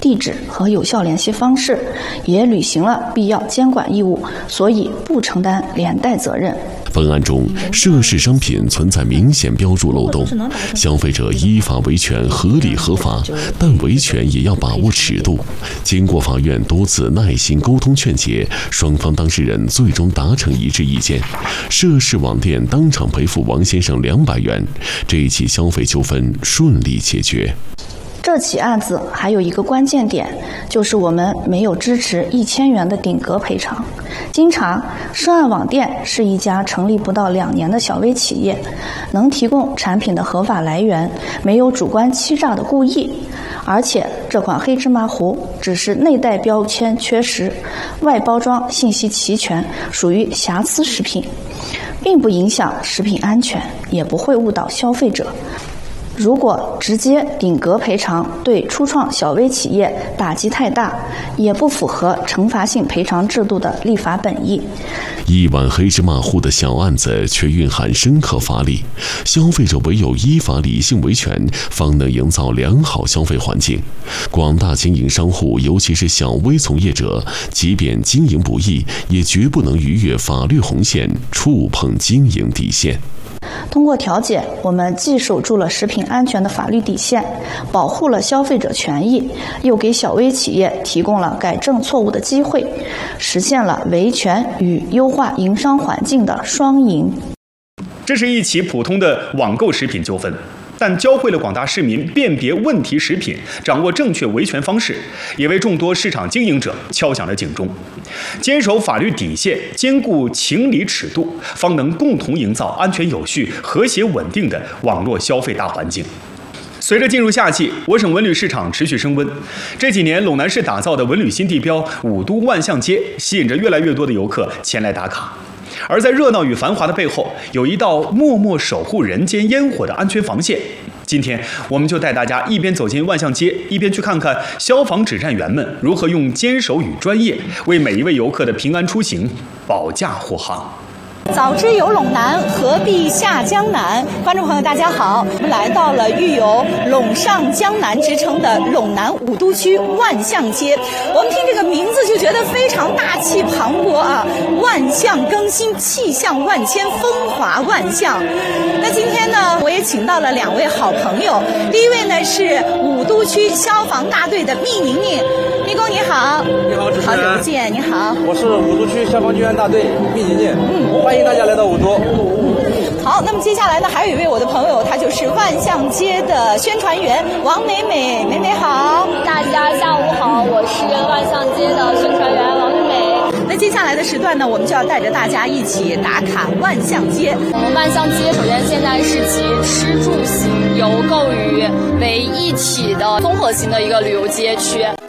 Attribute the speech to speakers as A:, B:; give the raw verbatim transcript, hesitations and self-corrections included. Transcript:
A: 地址和有效联系方式，也履行了必要监管义务，所以不承担连带责任。
B: 本案中，涉事商品存在明显标注漏洞，消费者依法维权合理合法，但维权也要把握尺度。经过法院多次耐心沟通劝解，双方当事人最终达成一致意见，涉事网店当场赔付王先生两百元，这一起消费纠纷顺利解决。
A: 这起案子还有一个关键点，就是我们没有支持一千元的顶格赔偿。经查，涉案网店是一家成立不到两年的小微企业，能提供产品的合法来源，没有主观欺诈的故意。而且这款黑芝麻糊只是内带标签缺失，外包装信息齐全，属于瑕疵食品，并不影响食品安全，也不会误导消费者。如果直接顶格赔偿，对初创小微企业打击太大，也不符合惩罚性赔偿制度的立法本意。
B: 一碗黑芝麻糊的小案子，却蕴含深刻法理。消费者唯有依法理性维权，方能营造良好消费环境。广大经营商户，尤其是小微从业者，即便经营不易，也绝不能逾越法律红线，触碰经营底线。
A: 通过调解，我们既守住了食品安全的法律底线，保护了消费者权益，又给小微企业提供了改正错误的机会，实现了维权与优化营商环境的双赢。
C: 这是一起普通的网购食品纠纷，但教会了广大市民辨别问题食品，掌握正确维权方式，也为众多市场经营者敲响了警钟。坚守法律底线，兼顾情理尺度，方能共同营造安全有序、和谐稳定的网络消费大环境。随着进入夏季，我省文旅市场持续升温。这几年，陇南市打造的文旅新地标五都万象街，吸引着越来越多的游客前来打卡。而在热闹与繁华的背后，有一道默默守护人间烟火的安全防线。今天，我们就带大家一边走进万象街，一边去看看消防指战员们如何用坚守与专业，为每一位游客的平安出行保驾护航。
D: 早知有陇南，何必下江南？观众朋友，大家好，我们来到了育有“陇上江南”之称的陇南五都区万象街。我们听这个名字就觉得非常大气磅礴啊！万象更新，气象万千，风华万象。那今天呢，我也请到了两位好朋友。第一位呢是五都区消防大队的毕宁宁，毕工你好。
E: 你好，主持人。
D: 好久不见，你好。
E: 我是五都区消防救援大队毕宁宁。嗯，欢迎大家来到五都。
D: 好，那么接下来呢，还有一位我的朋友，他就是万象街的宣传员王美美。美美好。
F: 大家下午好，我是万象街的宣传员王美美。
D: 那接下来的时段呢，我们就要带着大家一起打卡万象街。
F: 我们万象街首先现在是集吃住行游购娱为一体的综合型的一个旅游街区。